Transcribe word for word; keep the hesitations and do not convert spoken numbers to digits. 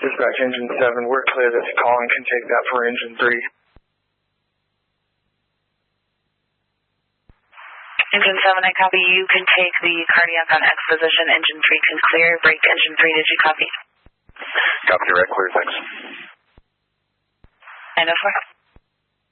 Dispatch Engine seven, we're clear that Colin can take that for Engine three. Engine seven, I copy. You can take the cardiac on X position. Engine three can clear. Break to Engine three. Did you copy? Copy, direct clear, thanks. nine oh four.